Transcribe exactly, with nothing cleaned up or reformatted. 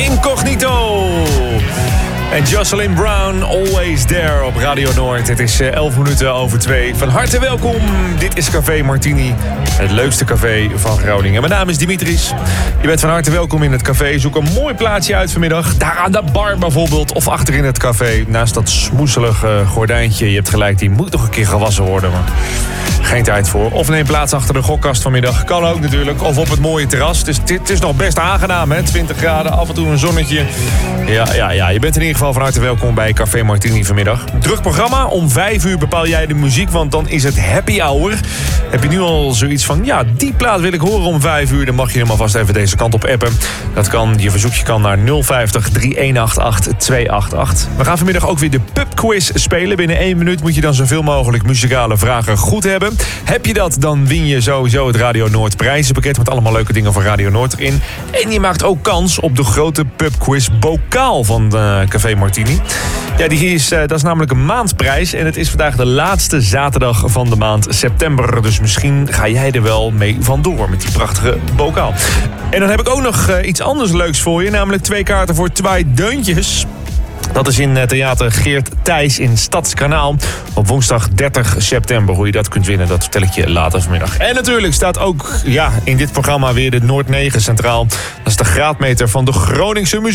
Incognito. En Jocelyn Brown, Always There op Radio Noord. Het is elf minuten over twee. Van harte welkom. Dit is Café Martini. Het leukste café van Groningen. Mijn naam is Dimitris. Je bent van harte welkom in het café. Zoek een mooi plaatsje uit vanmiddag. Daar aan de bar bijvoorbeeld. Of achter in het café. Naast dat smoezelige gordijntje. Je hebt gelijk, die moet nog een keer gewassen worden. Maar geen tijd voor. Of neem plaats achter de gokkast vanmiddag. Kan ook natuurlijk. Of op het mooie terras. Het is, het is nog best aangenaam, hè? twintig graden, af en toe een zonnetje. Ja, ja, ja. Je bent in ieder geval van harte welkom bij Café Martini vanmiddag. Druk programma. Om vijf uur bepaal jij de muziek, want dan is het happy hour. Heb je nu al zoiets van, ja, die plaat wil ik horen om vijf uur... dan mag je hem alvast even deze kant op appen. Dat kan, je verzoekje kan naar nul vijftig, drie een acht acht, twee acht acht. We gaan vanmiddag ook weer de pubquiz spelen. Binnen één minuut moet je dan zoveel mogelijk muzikale vragen goed hebben. Heb je dat, dan win je sowieso het Radio Noord prijzenpakket... met allemaal leuke dingen van Radio Noord erin. En je maakt ook kans op de grote pubquiz bokaal van uh, Café Martini. Ja, die is, uh, dat is namelijk een maandprijs. En het is vandaag de laatste zaterdag van de maand september. Dus misschien ga jij er wel mee vandoor met die prachtige bokaal. En dan heb ik ook nog uh, iets anders leuks voor je. Namelijk twee kaarten voor twee deuntjes. Dat is in theater Geert Thijs in Stadskanaal op woensdag dertig september. Hoe je dat kunt winnen, dat vertel ik je later vanmiddag. En natuurlijk staat ook ja, in dit programma weer de Noord negen centraal. Dat is de graadmeter van de Groningse muziek.